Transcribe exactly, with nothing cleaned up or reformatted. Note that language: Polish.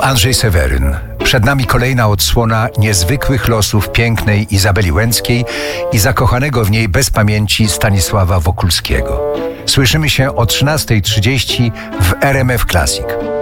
Andrzej Seweryn. Przed nami kolejna odsłona niezwykłych losów pięknej Izabeli Łęckiej i zakochanego w niej bez pamięci Stanisława Wokulskiego. Słyszymy się o trzynastej trzydzieści w R M F Classic.